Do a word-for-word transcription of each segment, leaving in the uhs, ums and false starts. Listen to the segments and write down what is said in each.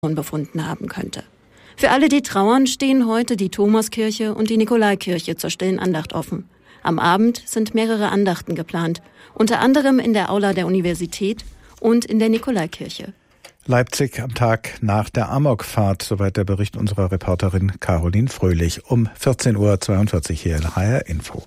befunden haben könnte. Für alle, die trauern, stehen heute die Thomaskirche und die Nikolaikirche zur stillen Andacht offen. Am Abend sind mehrere Andachten geplant, unter anderem in der Aula der Universität und in der Nikolaikirche. Leipzig am Tag nach der Amokfahrt, soweit der Bericht unserer Reporterin Caroline Fröhlich um vierzehn Uhr zweiundvierzig hier in H R Info.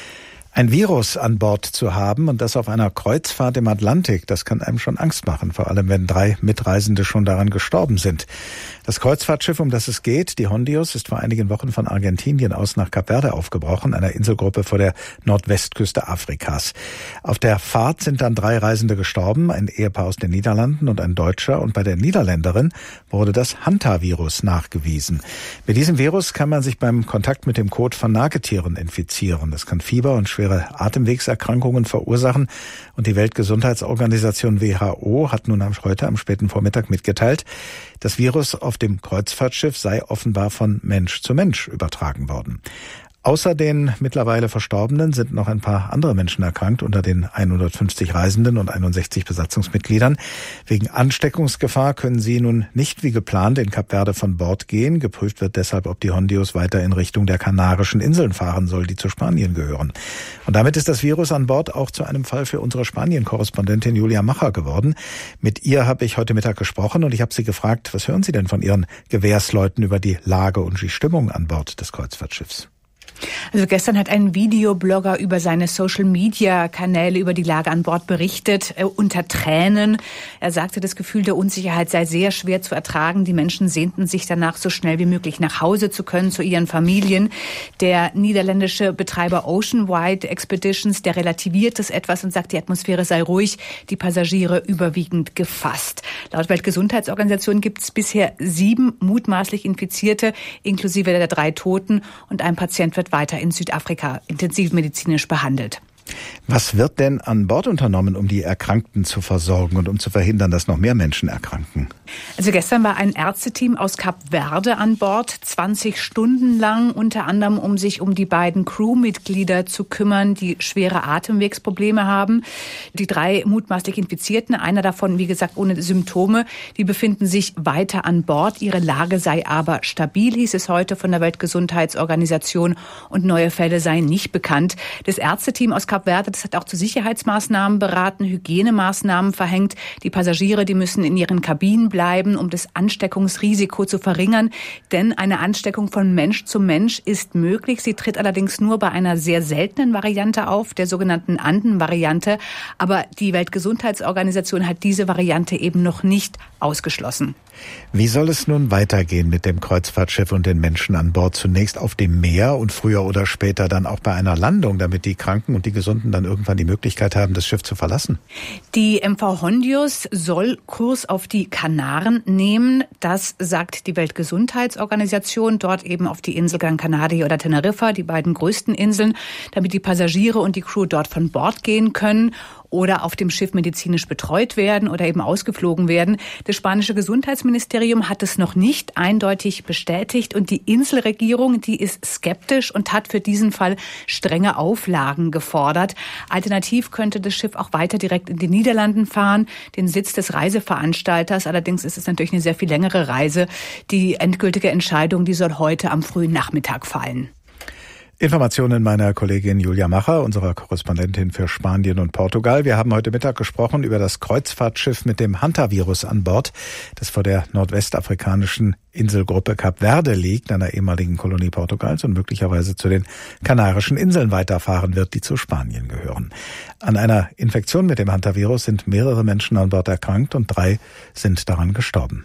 Ein Virus an Bord zu haben und das auf einer Kreuzfahrt im Atlantik, das kann einem schon Angst machen, vor allem wenn drei Mitreisende schon daran gestorben sind. Das Kreuzfahrtschiff, um das es geht, die Hondius, ist vor einigen Wochen von Argentinien aus nach Kap Verde aufgebrochen, einer Inselgruppe vor der Nordwestküste Afrikas. Auf der Fahrt sind dann drei Reisende gestorben, ein Ehepaar aus den Niederlanden und ein Deutscher, und bei der Niederländerin wurde das Hantavirus nachgewiesen. Mit diesem Virus kann man sich beim Kontakt mit dem Kot von Nagetieren infizieren. Das kann Fieber und schwere Atemwegserkrankungen verursachen, und die Weltgesundheitsorganisation W H O hat nun heute am späten Vormittag mitgeteilt, das Virus auf dem Kreuzfahrtschiff sei offenbar von Mensch zu Mensch übertragen worden. Außer den mittlerweile Verstorbenen sind noch ein paar andere Menschen erkrankt, unter den hundertfünfzig Reisenden und einundsechzig Besatzungsmitgliedern. Wegen Ansteckungsgefahr können sie nun nicht wie geplant in Kap Verde von Bord gehen. Geprüft wird deshalb, ob die Hondius weiter in Richtung der Kanarischen Inseln fahren soll, die zu Spanien gehören. Und damit ist das Virus an Bord auch zu einem Fall für unsere Spanien-Korrespondentin Julia Macher geworden. Mit ihr habe ich heute Mittag gesprochen und ich habe sie gefragt, was hören Sie denn von Ihren Gewährsleuten über die Lage und die Stimmung an Bord des Kreuzfahrtschiffs? Also gestern hat ein Videoblogger über seine Social-Media-Kanäle über die Lage an Bord berichtet, äh, unter Tränen. Er sagte, das Gefühl der Unsicherheit sei sehr schwer zu ertragen. Die Menschen sehnten sich danach, so schnell wie möglich nach Hause zu können, zu ihren Familien. Der niederländische Betreiber Ocean Wide Expeditions, der relativiert es etwas und sagt, die Atmosphäre sei ruhig, die Passagiere überwiegend gefasst. Laut Weltgesundheitsorganisation gibt es bisher sieben mutmaßlich Infizierte, inklusive der drei Toten, und ein Patient wird weiter in Südafrika intensivmedizinisch behandelt. Was wird denn an Bord unternommen, um die Erkrankten zu versorgen und um zu verhindern, dass noch mehr Menschen erkranken? Also gestern war ein Ärzteteam aus Kap Verde an Bord, zwanzig Stunden lang, unter anderem um sich um die beiden Crewmitglieder zu kümmern, die schwere Atemwegsprobleme haben. Die drei mutmaßlich Infizierten, einer davon, wie gesagt, ohne Symptome, die befinden sich weiter an Bord. Ihre Lage sei aber stabil, hieß es heute von der Weltgesundheitsorganisation, und neue Fälle seien nicht bekannt. Das Ärzteteam aus Kap Verde, das hat auch zu Sicherheitsmaßnahmen beraten, Hygienemaßnahmen verhängt. Die Passagiere, die müssen in ihren Kabinen bleiben, um das Ansteckungsrisiko zu verringern. Denn eine Ansteckung von Mensch zu Mensch ist möglich. Sie tritt allerdings nur bei einer sehr seltenen Variante auf, der sogenannten Anden-Variante. Aber die Weltgesundheitsorganisation hat diese Variante eben noch nicht ausgeschlossen. Wie soll es nun weitergehen mit dem Kreuzfahrtschiff und den Menschen an Bord? Zunächst auf dem Meer und früher oder später dann auch bei einer Landung, damit die Kranken und die Gesunden dann irgendwann die Möglichkeit haben, das Schiff zu verlassen? Die M V Hondius soll Kurs auf die Kanaren nehmen. Das sagt die Weltgesundheitsorganisation. Dort eben auf die Insel Gran Canaria oder Teneriffa, die beiden größten Inseln, damit die Passagiere und die Crew dort von Bord gehen können oder auf dem Schiff medizinisch betreut werden oder eben ausgeflogen werden. Das spanische Gesundheitsministerium hat es noch nicht eindeutig bestätigt, und die Inselregierung, die ist skeptisch und hat für diesen Fall strenge Auflagen gefordert. Alternativ könnte das Schiff auch weiter direkt in die Niederlanden fahren, den Sitz des Reiseveranstalters. Allerdings ist es natürlich eine sehr viel längere Reise. Die endgültige Entscheidung, die soll heute am frühen Nachmittag fallen. Informationen meiner Kollegin Julia Macher, unserer Korrespondentin für Spanien und Portugal. Wir haben heute Mittag gesprochen über das Kreuzfahrtschiff mit dem Hantavirus an Bord, das vor der nordwestafrikanischen Inselgruppe Kap Verde liegt, einer ehemaligen Kolonie Portugals, und möglicherweise zu den Kanarischen Inseln weiterfahren wird, die zu Spanien gehören. An einer Infektion mit dem Hantavirus sind mehrere Menschen an Bord erkrankt und drei sind daran gestorben.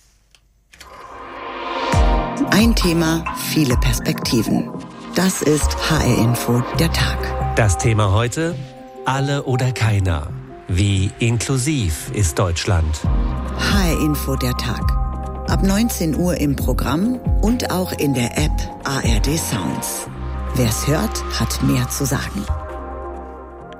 Ein Thema, viele Perspektiven. Das ist H R Info, der Tag. Das Thema heute: Alle oder keiner. Wie inklusiv ist Deutschland? H R Info, der Tag. Ab neunzehn Uhr im Programm und auch in der App A R D Sounds. Wer's hört, hat mehr zu sagen.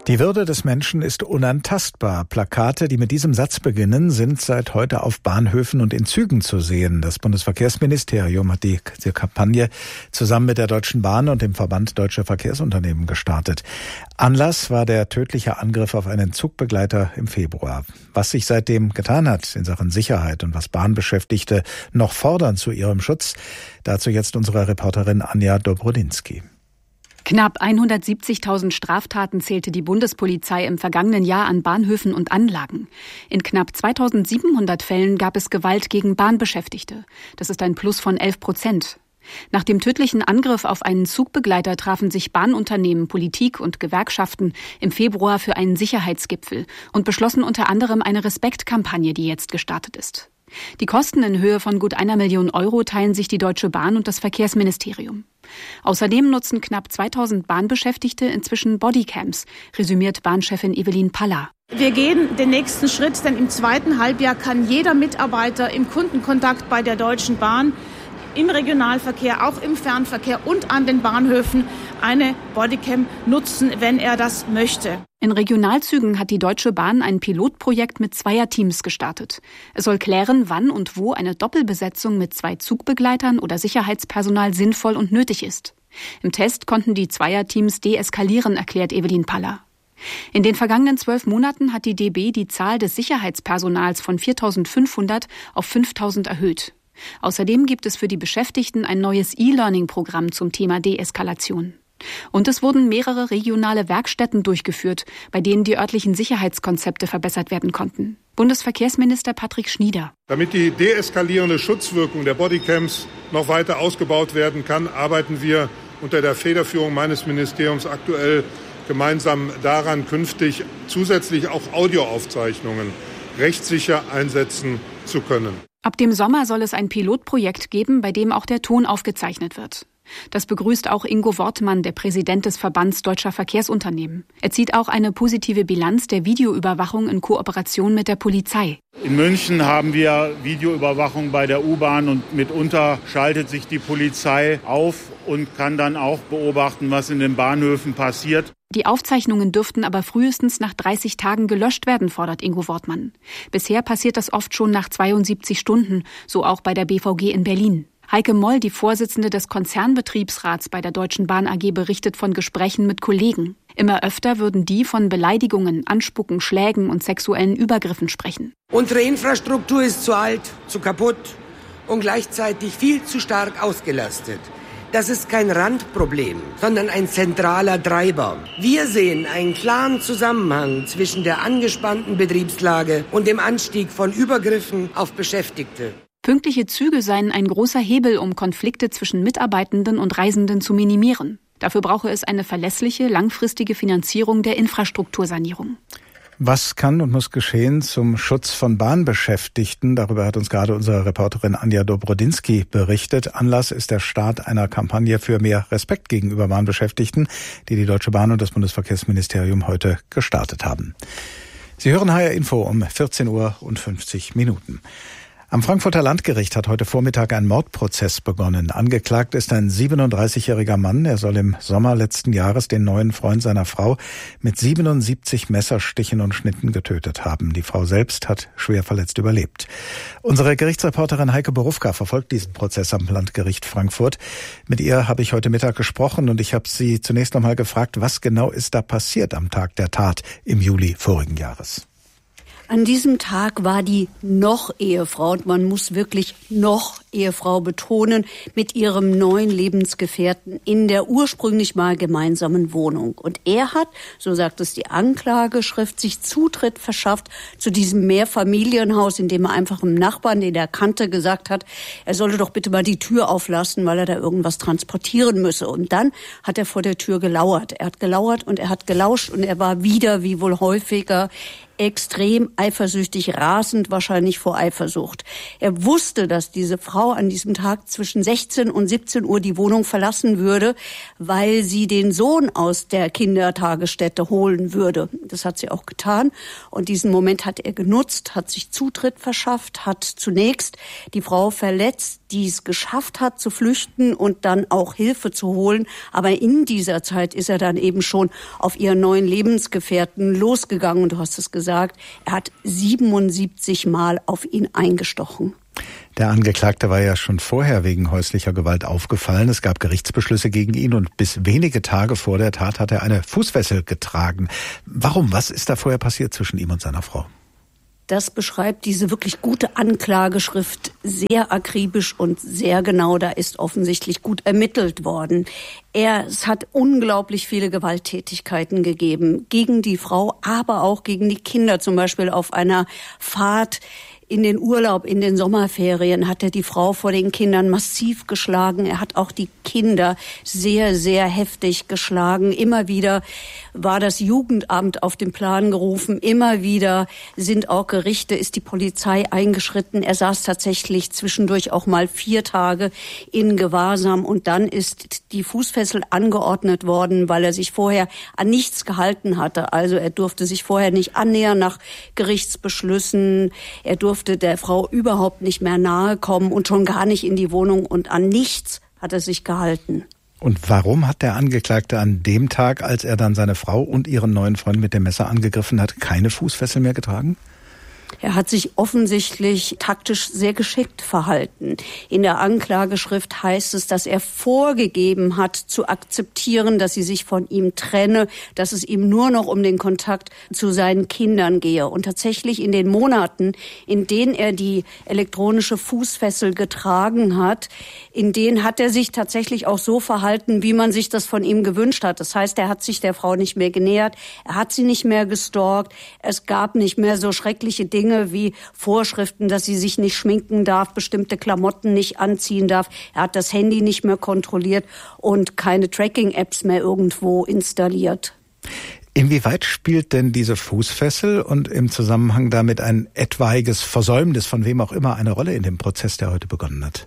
Die Würde des Menschen ist unantastbar. Plakate, die mit diesem Satz beginnen, sind seit heute auf Bahnhöfen und in Zügen zu sehen. Das Bundesverkehrsministerium hat die, die Kampagne zusammen mit der Deutschen Bahn und dem Verband Deutscher Verkehrsunternehmen gestartet. Anlass war der tödliche Angriff auf einen Zugbegleiter im Februar. Was sich seitdem getan hat in Sachen Sicherheit und was Bahnbeschäftigte noch fordern zu ihrem Schutz, dazu jetzt unsere Reporterin Anja Dobrodinsky. Knapp hundertsiebzigtausend Straftaten zählte die Bundespolizei im vergangenen Jahr an Bahnhöfen und Anlagen. In knapp zweitausendsiebenhundert Fällen gab es Gewalt gegen Bahnbeschäftigte. Das ist ein Plus von elf Prozent. Nach dem tödlichen Angriff auf einen Zugbegleiter trafen sich Bahnunternehmen, Politik und Gewerkschaften im Februar für einen Sicherheitsgipfel und beschlossen unter anderem eine Respektkampagne, die jetzt gestartet ist. Die Kosten in Höhe von gut einer Million Euro teilen sich die Deutsche Bahn und das Verkehrsministerium. Außerdem nutzen knapp zweitausend Bahnbeschäftigte inzwischen Bodycams, resümiert Bahnchefin Evelyn Paller. Wir gehen den nächsten Schritt, denn im zweiten Halbjahr kann jeder Mitarbeiter im Kundenkontakt bei der Deutschen Bahn im Regionalverkehr, auch im Fernverkehr und an den Bahnhöfen eine Bodycam nutzen, wenn er das möchte. In Regionalzügen hat die Deutsche Bahn ein Pilotprojekt mit Zweierteams gestartet. Es soll klären, wann und wo eine Doppelbesetzung mit zwei Zugbegleitern oder Sicherheitspersonal sinnvoll und nötig ist. Im Test konnten die Zweierteams deeskalieren, erklärt Evelyn Paller. In den vergangenen zwölf Monaten hat die D B die Zahl des Sicherheitspersonals von viertausendfünfhundert auf fünftausend erhöht. Außerdem gibt es für die Beschäftigten ein neues E-Learning-Programm zum Thema Deeskalation. Und es wurden mehrere regionale Werkstätten durchgeführt, bei denen die örtlichen Sicherheitskonzepte verbessert werden konnten. Bundesverkehrsminister Patrick Schnieder. Damit die deeskalierende Schutzwirkung der Bodycams noch weiter ausgebaut werden kann, arbeiten wir unter der Federführung meines Ministeriums aktuell gemeinsam daran, künftig zusätzlich auch Audioaufzeichnungen rechtssicher einsetzen zu können. Ab dem Sommer soll es ein Pilotprojekt geben, bei dem auch der Ton aufgezeichnet wird. Das begrüßt auch Ingo Wortmann, der Präsident des Verbands Deutscher Verkehrsunternehmen. Er zieht auch eine positive Bilanz der Videoüberwachung in Kooperation mit der Polizei. In München haben wir Videoüberwachung bei der U-Bahn und mitunter schaltet sich die Polizei auf und kann dann auch beobachten, was in den Bahnhöfen passiert. Die Aufzeichnungen dürften aber frühestens nach dreißig Tagen gelöscht werden, fordert Ingo Wortmann. Bisher passiert das oft schon nach zweiundsiebzig Stunden, so auch bei der B V G in Berlin. Heike Moll, die Vorsitzende des Konzernbetriebsrats bei der Deutschen Bahn A G, berichtet von Gesprächen mit Kollegen. Immer öfter würden die von Beleidigungen, Anspucken, Schlägen und sexuellen Übergriffen sprechen. Unsere Infrastruktur ist zu alt, zu kaputt und gleichzeitig viel zu stark ausgelastet. Das ist kein Randproblem, sondern ein zentraler Treiber. Wir sehen einen klaren Zusammenhang zwischen der angespannten Betriebslage und dem Anstieg von Übergriffen auf Beschäftigte. Pünktliche Züge seien ein großer Hebel, um Konflikte zwischen Mitarbeitenden und Reisenden zu minimieren. Dafür brauche es eine verlässliche, langfristige Finanzierung der Infrastruktursanierung. Was kann und muss geschehen zum Schutz von Bahnbeschäftigten? Darüber hat uns gerade unsere Reporterin Anja Dobrodinsky berichtet. Anlass ist der Start einer Kampagne für mehr Respekt gegenüber Bahnbeschäftigten, die die Deutsche Bahn und das Bundesverkehrsministerium heute gestartet haben. Sie hören H R Info um vierzehn Uhr und fünfzig Minuten. Am Frankfurter Landgericht hat heute Vormittag ein Mordprozess begonnen. Angeklagt ist ein siebenunddreißigjähriger Mann. Er soll im Sommer letzten Jahres den neuen Freund seiner Frau mit siebenundsiebzig Messerstichen und Schnitten getötet haben. Die Frau selbst hat schwer verletzt überlebt. Unsere Gerichtsreporterin Heike Borufka verfolgt diesen Prozess am Landgericht Frankfurt. Mit ihr habe ich heute Mittag gesprochen und ich habe sie zunächst einmal gefragt, was genau ist da passiert am Tag der Tat im Juli vorigen Jahres? An diesem Tag war die Noch-Ehefrau, und man muss wirklich Noch-Ehefrau betonen, mit ihrem neuen Lebensgefährten in der ursprünglich mal gemeinsamen Wohnung. Und er hat, so sagt es die Anklageschrift, sich Zutritt verschafft zu diesem Mehrfamilienhaus, in dem er einfach einem Nachbarn, den er kannte, gesagt hat, er solle doch bitte mal die Tür auflassen, weil er da irgendwas transportieren müsse. Und dann hat er vor der Tür gelauert. Er hat gelauert und er hat gelauscht und er war wieder, wie wohl häufiger, extrem eifersüchtig, rasend wahrscheinlich vor Eifersucht. Er wusste, dass diese Frau Frau an diesem Tag zwischen sechzehn und siebzehn Uhr die Wohnung verlassen würde, weil sie den Sohn aus der Kindertagesstätte holen würde. Das hat sie auch getan. Und diesen Moment hat er genutzt, hat sich Zutritt verschafft, hat zunächst die Frau verletzt, die es geschafft hat zu flüchten und dann auch Hilfe zu holen. Aber in dieser Zeit ist er dann eben schon auf ihren neuen Lebensgefährten losgegangen. Und du hast es gesagt, er hat siebenundsiebzig Mal auf ihn eingestochen. Der Angeklagte war ja schon vorher wegen häuslicher Gewalt aufgefallen. Es gab Gerichtsbeschlüsse gegen ihn und bis wenige Tage vor der Tat hat er eine Fußfessel getragen. Warum? Was ist da vorher passiert zwischen ihm und seiner Frau? Das beschreibt diese wirklich gute Anklageschrift sehr akribisch und sehr genau. Da ist offensichtlich gut ermittelt worden. Er, es hat unglaublich viele Gewalttätigkeiten gegeben gegen die Frau, aber auch gegen die Kinder. Zum Beispiel auf einer Fahrt in den Urlaub, in den Sommerferien hat er die Frau vor den Kindern massiv geschlagen. Er hat auch die Kinder sehr, sehr heftig geschlagen. Immer wieder war das Jugendamt auf den Plan gerufen. Immer wieder sind auch Gerichte, ist die Polizei eingeschritten. Er saß tatsächlich zwischendurch auch mal vier Tage in Gewahrsam. Und dann ist die Fußfessel angeordnet worden, weil er sich vorher an nichts gehalten hatte. Also er durfte sich vorher nicht annähern nach Gerichtsbeschlüssen. Er durfte der Frau überhaupt nicht mehr nahe kommen und schon gar nicht in die Wohnung, und an nichts hat er sich gehalten. Und warum hat der Angeklagte an dem Tag, als er dann seine Frau und ihren neuen Freund mit dem Messer angegriffen hat, keine Fußfessel mehr getragen? Er hat sich offensichtlich taktisch sehr geschickt verhalten. In der Anklageschrift heißt es, dass er vorgegeben hat, zu akzeptieren, dass sie sich von ihm trenne, dass es ihm nur noch um den Kontakt zu seinen Kindern gehe. Und tatsächlich in den Monaten, in denen er die elektronische Fußfessel getragen hat, in denen hat er sich tatsächlich auch so verhalten, wie man sich das von ihm gewünscht hat. Das heißt, er hat sich der Frau nicht mehr genähert, er hat sie nicht mehr gestalkt, es gab nicht mehr so schreckliche Dinge wie Vorschriften, dass sie sich nicht schminken darf, bestimmte Klamotten nicht anziehen darf. Er hat das Handy nicht mehr kontrolliert und keine Tracking-Apps mehr irgendwo installiert. Inwieweit spielt denn diese Fußfessel und im Zusammenhang damit ein etwaiges Versäumnis von wem auch immer eine Rolle in dem Prozess, der heute begonnen hat?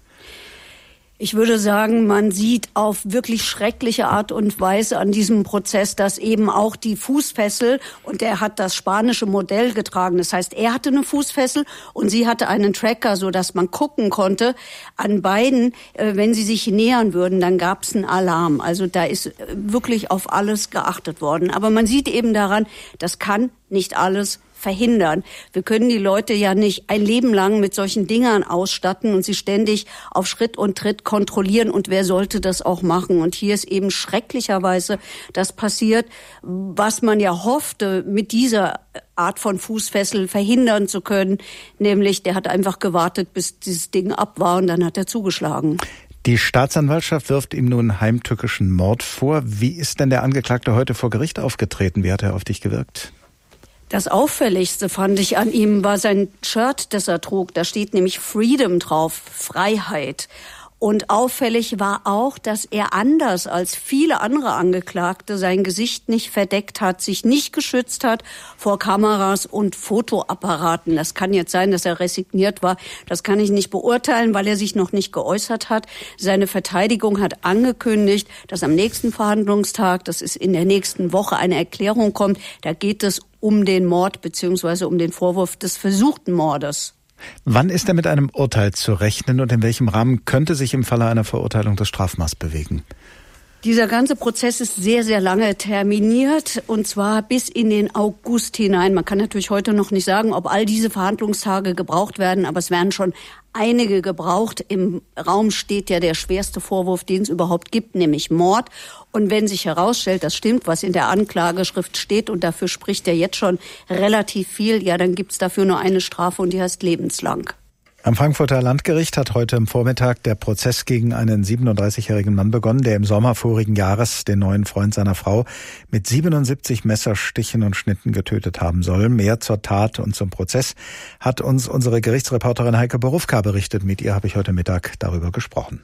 Ich würde sagen, man sieht auf wirklich schreckliche Art und Weise an diesem Prozess, dass eben auch die Fußfessel, und er hat das spanische Modell getragen, das heißt, er hatte eine Fußfessel und sie hatte einen Tracker, so dass man gucken konnte an beiden, wenn sie sich nähern würden, dann gab es einen Alarm. Also da ist wirklich auf alles geachtet worden. Aber man sieht eben daran, das kann nicht alles verhindern. Wir können die Leute ja nicht ein Leben lang mit solchen Dingern ausstatten und sie ständig auf Schritt und Tritt kontrollieren, und wer sollte das auch machen? Und hier ist eben schrecklicherweise das passiert, was man ja hoffte, mit dieser Art von Fußfessel verhindern zu können, nämlich der hat einfach gewartet, bis dieses Ding ab war, und dann hat er zugeschlagen. Die Staatsanwaltschaft wirft ihm nun heimtückischen Mord vor. Wie ist denn der Angeklagte heute vor Gericht aufgetreten? Wie hat er auf dich gewirkt? Das Auffälligste fand ich an ihm war sein Shirt, das er trug. Da steht nämlich Freedom drauf, Freiheit. Und auffällig war auch, dass er anders als viele andere Angeklagte sein Gesicht nicht verdeckt hat, sich nicht geschützt hat vor Kameras und Fotoapparaten. Das kann jetzt sein, dass er resigniert war. Das kann ich nicht beurteilen, weil er sich noch nicht geäußert hat. Seine Verteidigung hat angekündigt, dass am nächsten Verhandlungstag, das ist in der nächsten Woche, eine Erklärung kommt. Da geht es um den Mord bzw. um den Vorwurf des versuchten Mordes. Wann ist er mit einem Urteil zu rechnen und in welchem Rahmen könnte sich im Falle einer Verurteilung das Strafmaß bewegen? Dieser ganze Prozess ist sehr, sehr lange terminiert, und zwar bis in den August hinein. Man kann natürlich heute noch nicht sagen, ob all diese Verhandlungstage gebraucht werden, aber es werden schon einige gebraucht. Im Raum steht ja der schwerste Vorwurf, den es überhaupt gibt, nämlich Mord. Und wenn sich herausstellt, das stimmt, was in der Anklageschrift steht, und dafür spricht er jetzt schon relativ viel, ja, dann gibt's dafür nur eine Strafe, und die heißt lebenslang. Am Frankfurter Landgericht hat heute am Vormittag der Prozess gegen einen siebenunddreißigjährigen Mann begonnen, der im Sommer vorigen Jahres den neuen Freund seiner Frau mit siebenundsiebzig Messerstichen und Schnitten getötet haben soll. Mehr zur Tat und zum Prozess hat uns unsere Gerichtsreporterin Heike Borufka berichtet. Mit ihr habe ich heute Mittag darüber gesprochen.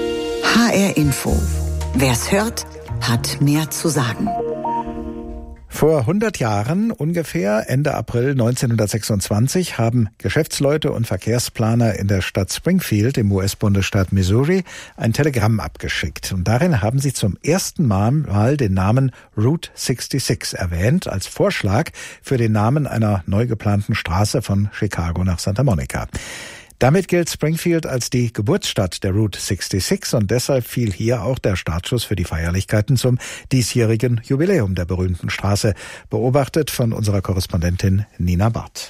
H R Info. Wer's hört, hat mehr zu sagen. Vor hundert Jahren, ungefähr Ende April neunzehnhundertsechsundzwanzig, haben Geschäftsleute und Verkehrsplaner in der Stadt Springfield im U S-Bundesstaat Missouri ein Telegramm abgeschickt. Und darin haben sie zum ersten Mal den Namen Route sechsundsechzig erwähnt, als Vorschlag für den Namen einer neu geplanten Straße von Chicago nach Santa Monica. Damit gilt Springfield als die Geburtsstadt der Route sechsundsechzig und deshalb fiel hier auch der Startschuss für die Feierlichkeiten zum diesjährigen Jubiläum der berühmten Straße, beobachtet von unserer Korrespondentin Nina Barth.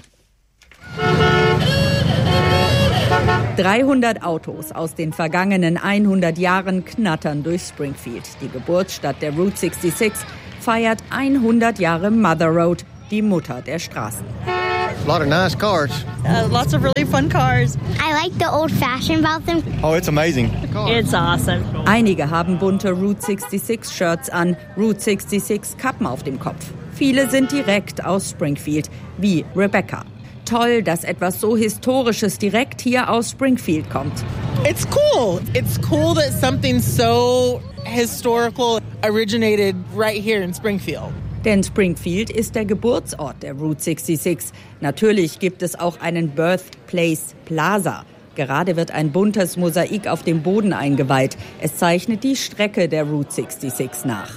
dreihundert Autos aus den vergangenen hundert Jahren knattern durch Springfield. Die Geburtsstadt der Route sechsundsechzig feiert hundert Jahre Mother Road, die Mutter der Straßen. A lot of nice cars. Uh, lots of really fun cars. I like the old fashioned about them. Oh, it's amazing. It's awesome. Einige haben bunte Route sechsundsechzig Shirts an, Route sechsundsechzig Kappen auf dem Kopf. Viele sind direkt aus Springfield, wie Rebecca. Toll, dass etwas so Historisches direkt hier aus Springfield kommt. It's cool. It's cool that something so historical originated right here in Springfield. Denn Springfield ist der Geburtsort der Route sechsundsechzig. Natürlich gibt es auch einen Birthplace Plaza. Gerade wird ein buntes Mosaik auf dem Boden eingeweiht. Es zeichnet die Strecke der Route sechsundsechzig nach.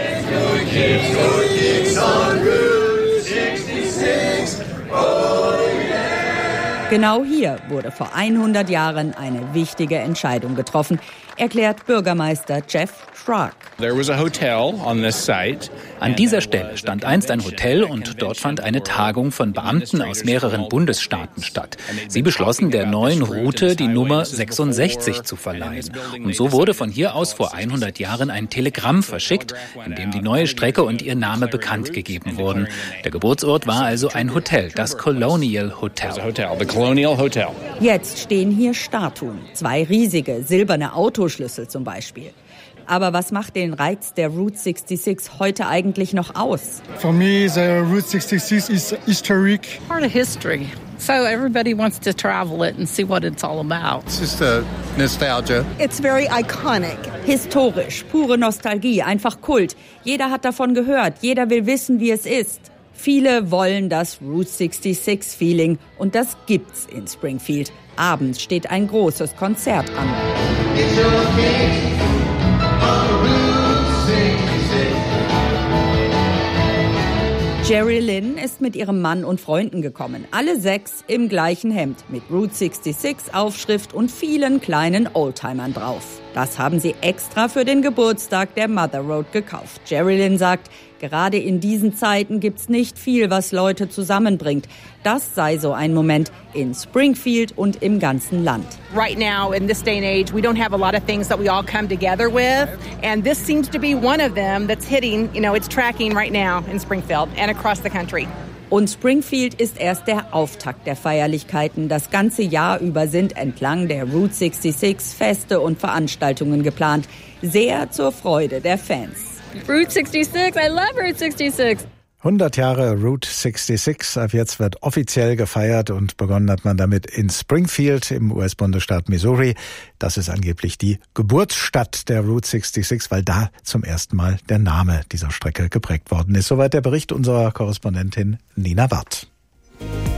Genau hier wurde vor hundert Jahren eine wichtige Entscheidung getroffen, erklärt Bürgermeister Jeff Schrock. An dieser Stelle stand einst ein Hotel und dort fand eine Tagung von Beamten aus mehreren Bundesstaaten statt. Sie beschlossen, der neuen Route die Nummer sechsundsechzig zu verleihen. Und so wurde von hier aus vor hundert Jahren ein Telegramm verschickt, in dem die neue Strecke und ihr Name bekannt gegeben wurden. Der Geburtsort war also ein Hotel, das Colonial Hotel. Jetzt stehen hier Statuen, zwei riesige silberne Autoschlüssel zum Beispiel. Aber was macht den Reiz der Route sechsundsechzig heute eigentlich noch aus? For me, the Route sechsundsechzig is historic. Part of history. So everybody wants to travel it and see what it's all about. It's just a nostalgia. It's very iconic. Historisch, pure Nostalgie, einfach Kult. Jeder hat davon gehört, jeder will wissen, wie es ist. Viele wollen das Route sechsundsechzig-Feeling und das gibt's in Springfield. Abends steht ein großes Konzert an. Jerry Lynn ist mit ihrem Mann und Freunden gekommen. Alle sechs im gleichen Hemd mit Route sechsundsechzig-Aufschrift und vielen kleinen Oldtimern drauf. Das haben sie extra für den Geburtstag der Mother Road gekauft. Jerry Lynn sagt, gerade in diesen Zeiten gibt's nicht viel, was Leute zusammenbringt. Das sei so ein Moment in Springfield und im ganzen Land. Right now, in this day and age, we don't have a lot of things that we all come together with. And this seems to be one of them that's hitting, you know, it's tracking right now in Springfield and across the country. Und Springfield ist erst der Auftakt der Feierlichkeiten. Das ganze Jahr über sind entlang der Route sechsundsechzig Feste und Veranstaltungen geplant. Sehr zur Freude der Fans. Route sechsundsechzig, I love Route sechsundsechzig. hundert Jahre Route sechsundsechzig, ab jetzt wird offiziell gefeiert und begonnen hat man damit in Springfield im U S-Bundesstaat Missouri. Das ist angeblich die Geburtsstadt der Route sechsundsechzig, weil da zum ersten Mal der Name dieser Strecke geprägt worden ist. Soweit der Bericht unserer Korrespondentin Nina Barth.